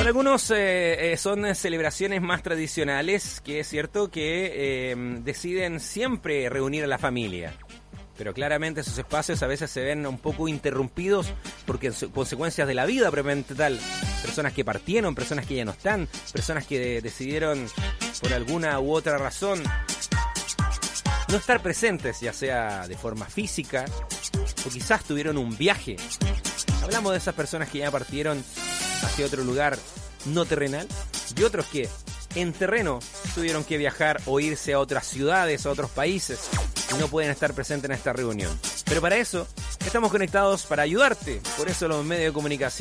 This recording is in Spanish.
Para algunos son celebraciones más tradicionales, que es cierto que deciden siempre reunir a la familia. Pero claramente esos espacios a veces se ven un poco interrumpidos porque consecuencias de la vida propiamente tal. Personas que partieron, personas que ya no están, personas que decidieron por alguna u otra razón no estar presentes, ya sea de forma física o quizás tuvieron un viaje. Hablamos de esas personas que ya partieron hacia otro lugar no terrenal y otros que en terreno tuvieron que viajar o irse a otras ciudades, a otros países y no pueden estar presentes en esta reunión. Pero para eso estamos conectados para ayudarte. Por eso los medios de comunicación